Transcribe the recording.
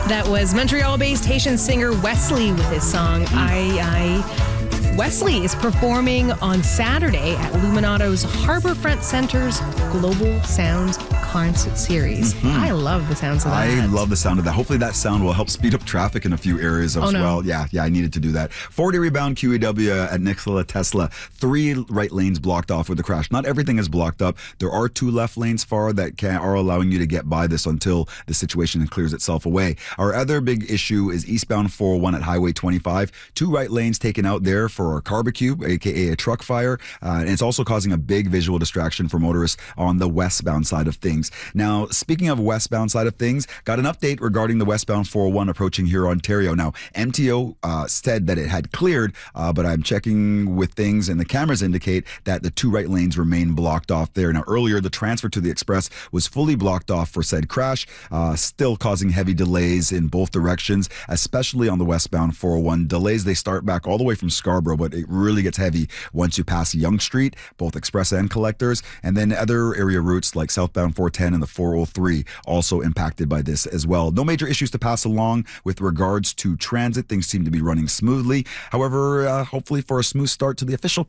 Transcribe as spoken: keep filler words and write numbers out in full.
That was Montreal-based Haitian singer Wesley with his song I I. Wesley is performing on Saturday at Luminato's Harbourfront Center's Global Sounds Concert Series. Mm-hmm. I love the sounds of that. I love the sound of that. Hopefully that sound will help speed up traffic in a few areas as oh, no. well. Yeah, yeah, I needed to do that. forty rebound Q E W at Nikola Tesla. Three right lanes blocked off with the crash. Not everything is blocked up. There are two left lanes far that can, are allowing you to get by this until the situation clears itself away. Our other big issue is eastbound four oh one at Highway twenty-five. Two right lanes taken out there for a barbecue, aka a truck fire. Uh, and it's also causing a big visual distraction for motorists on the westbound side of things. Now, speaking of westbound side of things, got an update regarding the westbound four oh one approaching here, Ontario. Now, M T O uh, said that it had cleared, uh, but I'm checking with things and the cameras indicate that the two right lanes remain blocked off there. Now, earlier, the transfer to the express was fully blocked off for said crash, uh, still causing heavy delays in both directions, especially on the westbound four oh one. Delays, they start back all the way from Scarborough, but it really gets heavy once you pass Yonge Street, both express and collectors, and then other area routes like southbound four ten and the four oh three also impacted by this as well. No major issues to pass along with regards to transit. Things seem to be running smoothly. However, uh, hopefully for a smooth start to the official